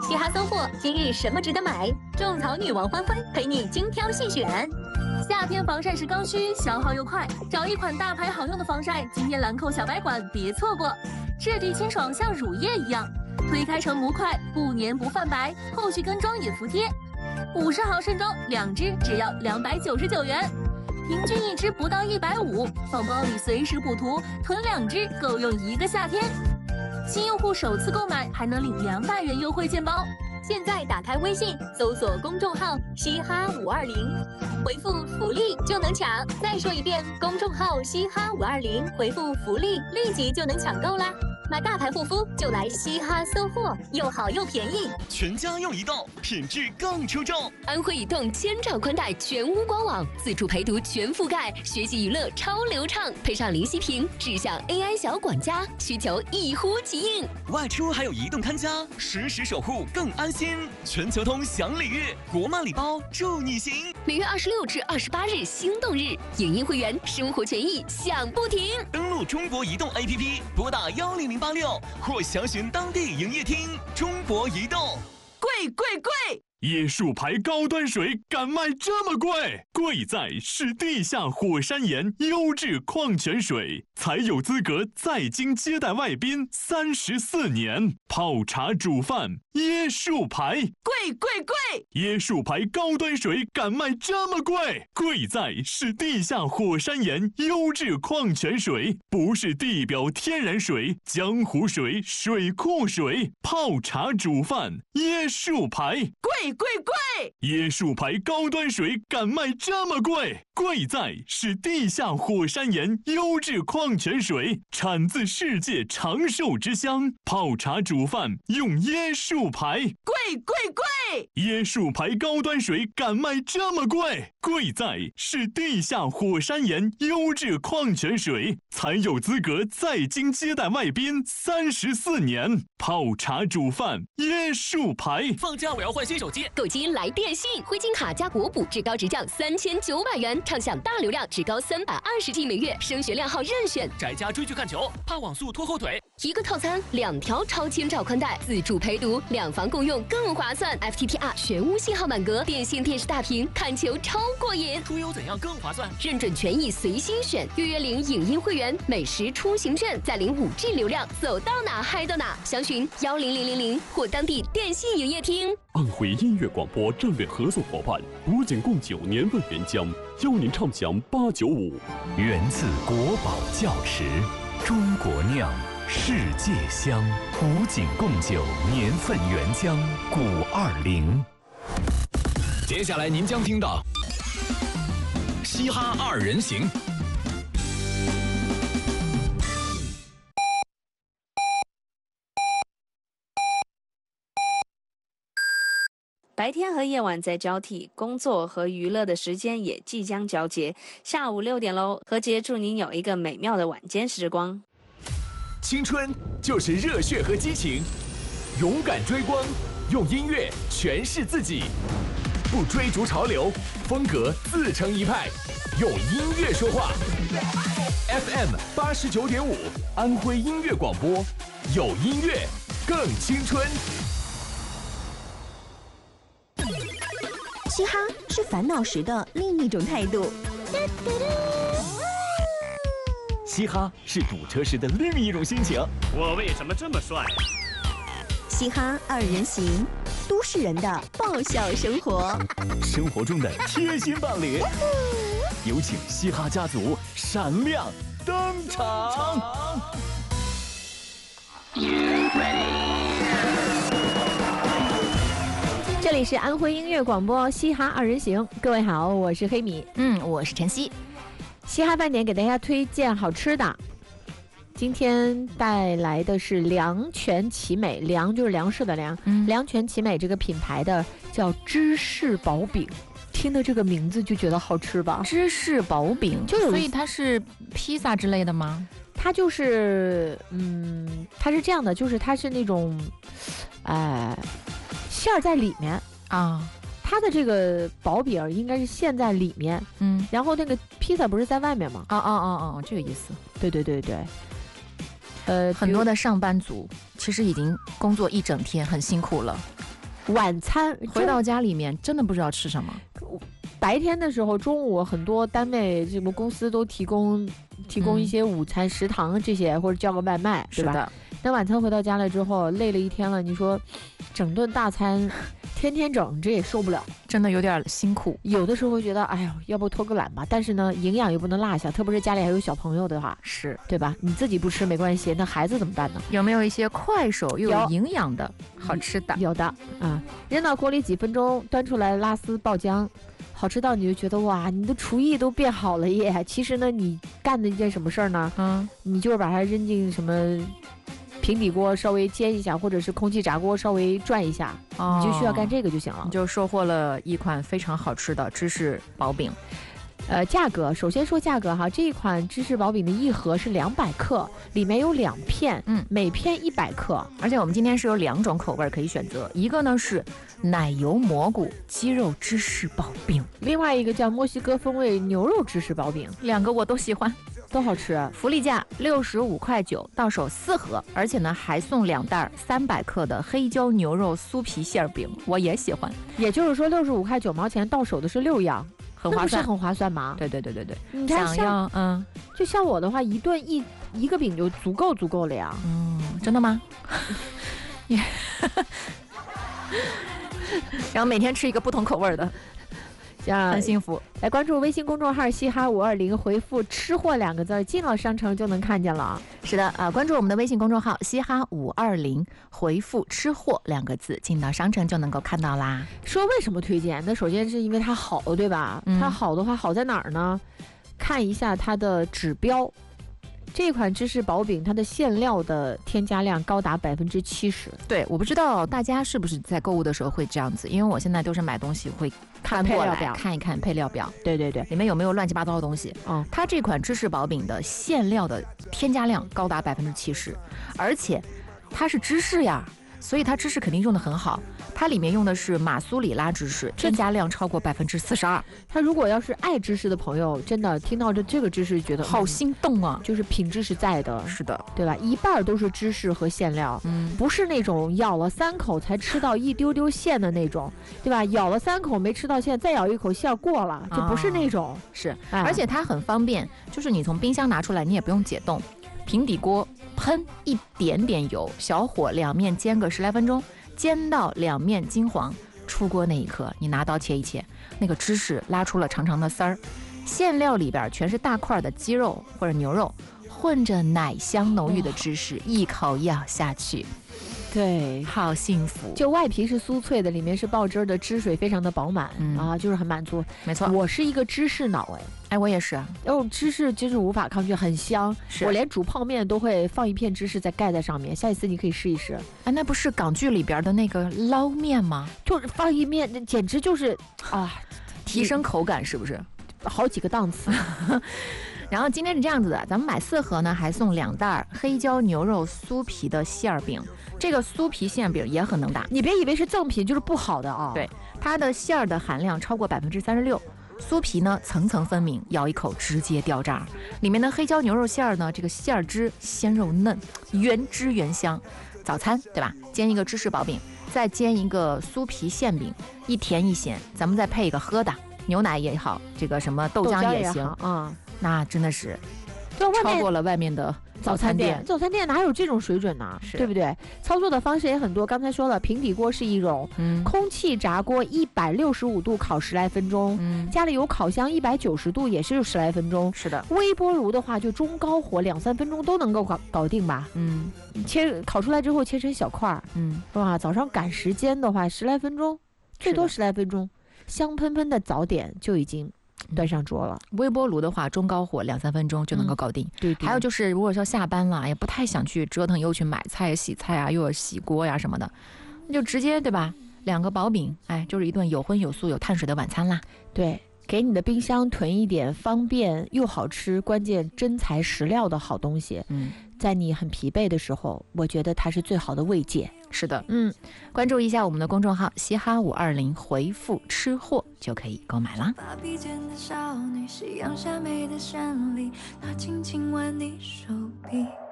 嘻哈搜货今日什么值得买？种草女王欢欢陪你精挑细选。 夏天防晒是刚需，消耗又快，找一款大牌好用的防晒，今天兰蔻小白管别错过，质地清爽像乳液一样，推开成模块，不粘不泛白，后续跟妆也服帖。50毫升装2支只要299元，平均1支不到150，放包里随时补涂，囤2支够用1个夏天。新用户首次购买还能领200元优惠券包。 现在打开微信，搜索公众号“嘻哈520”，回复“福利”就能抢。再说一遍，公众号“嘻哈520”，回复“福利”，立即就能抢购啦！买大牌护肤就来嘻哈搜货，又好又便宜， 全家用移动，品质更出众。 安徽移动千兆宽带全屋官网，自助陪读全覆盖，学习娱乐超流畅，配上零息屏，智享 AI 小管家，需求一呼即应。 外出还有移动看家，实时守护更安心。全球通享礼遇，国漫礼包祝你行。 每月26至28日心动日，影音会员生活权益享不停。 登录中国移动 APP， 拨打10086或详询当地营业厅。中国移动， 贵贵贵！ 椰树牌高端水敢卖这么贵？贵在是地下火山岩优质矿泉水，才有资格在京接待外宾34年。泡茶煮饭，椰树牌， 贵贵贵！ 椰树牌高端水敢卖这么贵？贵在是地下火山岩优质矿泉水，不是地表天然水、江湖水、水库水。泡茶煮饭，椰树牌， 贵贵贵！ 椰树牌高端水敢卖这么贵？贵在是地下火山岩优质矿泉水，产自世界长寿之乡。泡茶煮饭用椰树牌， 贵贵贵！ 椰树牌高端水敢卖这么贵？贵在是地下火山岩优质矿泉水，才有资格在京接待外宾34年。泡茶煮饭，椰树牌。 放假我要换新手机， 购机来电信，灰金卡加国补，至高直降3900元，畅享大流量，至高320G 每月，升学靓号任选。 宅家追剧看球，怕网速拖后腿。 一个套餐2条超千兆宽带，自助陪读，2房共用更划算。FTTR 全屋信号满格，电信电视大屏，看球超过瘾。 出游怎样更划算？ 认准权益随心选，月领影音会员，美食出行券，再领5G 流量，走到哪嗨到哪。详询10000或当地电信营业厅。 安徽音乐广播战略合作伙伴古井贡酒年份原浆，邀您畅享895。 源自国宝窖池，中国酿，世界香。古井贡酒年份原浆520。接下来您将听到嘻哈2人行。 白天和夜晚在交替，工作和娱乐的时间也即将交接。下午6点喽，何洁祝您有一个美妙的晚间时光。 青春就是热血和激情，勇敢追光，用音乐诠释自己，不追逐潮流，风格自成一派，用音乐说话。FM 89.5，安徽音乐广播，有音乐更青春。 嘻哈是烦恼时的另一种态度， 嘻哈是堵车时的另一种心情。 我为什么这么帅？ 嘻哈2人行，都市人的爆笑生活， 生活中的贴心伴侣。有请嘻哈家族闪亮登场。 这里是安徽音乐广播嘻哈2人行，各位好，我是黑米， 我是晨曦。 嘻哈饭点给大家推荐好吃的，今天带来的是粮全其美，粮就是粮食的粮，粮全其美这个品牌的叫芝士薄饼，听的这个名字就觉得好吃吧？ 芝士薄饼，所以它是披萨之类的吗？ 它就是，它是这样的，就是它是那种，馅儿在里面啊， 它的这个薄饼应该是馅在里面，然后那个披萨不是在外面吗？ 这个意思。 对， 很多的上班族其实已经工作一整天，很辛苦了， 晚餐回到家里面真的不知道吃什么。 白天的时候，中午很多单位这个公司都提供一些午餐食堂这些，或者叫个外卖，对吧？ 是的。 那晚餐回到家了之后，累了一天了，你说整顿大餐，天天整，这也受不了， 真的有点辛苦。 有的时候会觉得，哎呦，要不偷个懒吧？但是呢，营养又不能落下，特别是家里还有小朋友的话， 是对吧？你自己不吃没关系，那孩子怎么办呢？ 有没有一些快手又有营养的好吃的？ 有的啊，扔到锅里几分钟，端出来拉丝爆浆。好吃到你就觉得哇，你的厨艺都变好了耶！其实呢，你干的一件什么事儿呢？你就是把它扔进什么平底锅稍微煎一下，或者是空气炸锅稍微转一下，你就需要干这个就行了。 你就收获了一款非常好吃的芝士薄饼。 价格首先说价格哈，这一款芝士薄饼的一盒是200克，里面有2片，每片100克。 而且我们今天是有2种口味可以选择，一个呢是奶油蘑菇鸡肉芝士薄饼， 另外一个叫墨西哥风味牛肉芝士薄饼 ，2个我都喜欢， 都好吃。 福利价65.9块，到手4盒，而且呢还送2袋300克的黑椒牛肉酥皮馅饼，我也喜欢。 也就是说65块9毛钱到手的是6样。 很划算， 那不是很划算吗？ 对。 你看像就像我的话，一顿一个饼就足够了呀。 真的吗？然后每天吃一个不同口味的，很幸福。 来关注微信公众号嘻哈520，回复吃货2个字，进了商城就能看见了。 是的关注我们的微信公众号嘻哈520，回复吃货2个字，进到商城就能够看到啦。 说为什么推荐？那首先是因为它好，对吧？它好的话好在哪儿呢？看一下它的指标。这款芝士薄饼，它的馅料的添加量高达70%。 对，我不知道大家是不是在购物的时候会这样子，因为我现在都是买东西会看过来看一看配料表。 对， 里面有没有乱七八糟的东西。它这款芝士薄饼的馅料的添加量高达70%，而且它是芝士呀，所以它芝士肯定用的很好。它里面用的是马苏里拉芝士，添加量超过42%。 他如果要是爱芝士的朋友，真的听到这个芝士觉得好心动啊， 就是品质是在的。 是的， 对吧？一半都是芝士和馅料，不是那种咬了3口才吃到一丢丢馅的那种，对吧？咬了3口没吃到馅，再咬1口馅过了，就不是那种。 是，而且它很方便，就是你从冰箱拿出来，你也不用解冻，平底锅喷一点点油，小火2面煎个10来分钟。煎到2面金黄，出锅那一刻，你拿刀切一切，那个芝士拉出了长长的丝儿，馅料里边全是大块的鸡肉或者牛肉，混着奶香浓郁的芝士，一口咬下去， 对， 好幸福。 就外皮是酥脆的，里面是爆汁的，汁水非常的饱满，就是很满足。 没错， 我是一个芝士脑哎，我也是啊， 芝士真是无法抗拒，很香。我连煮泡面都会放一片芝士再盖在上面，下一次你可以试一试。 哎，那不是港剧里边的那个捞面吗？ 就是放一面，那简直就是提升口感，是不是？ 好几个档次。 然后今天是这样子的，咱们买4盒呢，还送2袋黑椒牛肉酥皮的馅饼。这个酥皮馅饼也很能打， 你别以为是赠品就是不好的啊。 对，它的馅儿的含量超过36%，酥皮呢层层分明，咬一口直接掉渣。里面的黑椒牛肉馅儿呢，这个馅儿汁鲜肉嫩，原汁原香。早餐对吧？煎一个芝士薄饼，再煎一个酥皮馅饼，一甜一咸，咱们再配一个喝的，牛奶也好，这个什么豆浆也行啊。 那真的是超过了外面的早餐店。 早餐店哪有这种水准呢？对不对？操作的方式也很多，刚才说了，平底锅是一种，空气炸锅165度烤10来分钟，家里有烤箱190度也是10来分钟。 是的， 微波炉的话就中高火2、3分钟都能够搞定吧。烤出来之后切成小块儿，哇，早上赶时间的话10来分钟，最多10来分钟，香喷喷的早点就已经端上桌了。 微波炉的话，中高火2、3分钟就能够搞定。 对。 还有就是，如果说下班了，也不太想去折腾，又去买菜、洗菜啊，又要洗锅呀什么的，那就直接对吧？2个薄饼，就是一顿有荤有素有碳水的晚餐啦。 对，给你的冰箱囤一点方便又好吃，关键真材实料的好东西。在你很疲惫的时候，我觉得它是最好的慰藉。 是的，关注一下我们的公众号嘻哈520，回复吃货就可以购买啦。 发披肩的少女，夕阳下美的绚丽，她轻轻挽你手臂。